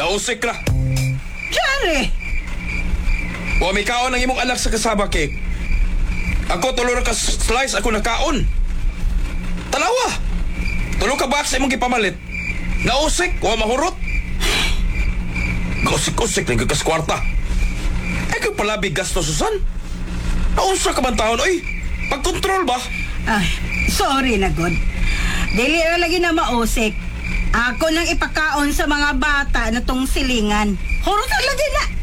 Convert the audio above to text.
Nausik ra. Jerry! Wa may kaon ang imong anak sa kasaba cake. Ako tulo ka slice ako nakaon. Talawa. Tulo ka box imong gipamalit. Nausik, wa mahurot. Gusik-usik lang kagas kwarta. Ay kung palabi gasto Susan. Naunsa ka man taon, oy. Pagkontrol ba? Ay, sorry na God. Dili ra lagi na mausik. Ako nang ipakaon sa mga bata na tong silingan. Hurot lagi na.